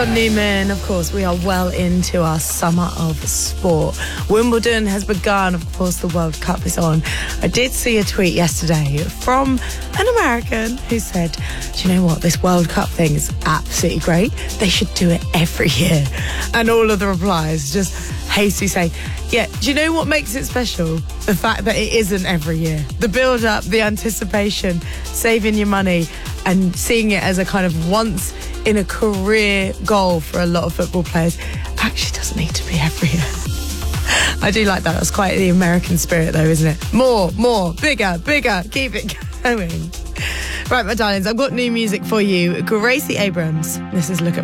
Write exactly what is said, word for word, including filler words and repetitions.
John Newman. Of course, we are well into our summer of sport. Wimbledon has begun. Of course, the World Cup is on. I did see a tweet yesterday from an American who said, do you know what? This World Cup thing is absolutely great. They should do it every year. And all of the replies just hasty saying, yeah, do you know what makes it special? The fact that it isn't every year. The build-up, the anticipation, saving your money and seeing it as a kind of once in a career goal for a lot of football players actually doesn't need to be every year. I do like that. That's quite the American spirit though, isn't it? More, more, bigger, bigger, keep it going. Right, my darlings, I've got new music for you. Gracie Abrams. This is Look at